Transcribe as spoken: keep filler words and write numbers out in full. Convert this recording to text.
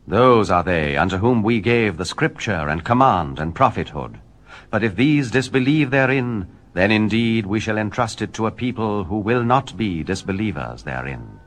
Those are they unto whom we gave the scripture and command and prophethood. But if these disbelieve therein, then indeed we shall entrust it to a people who will not be disbelievers therein.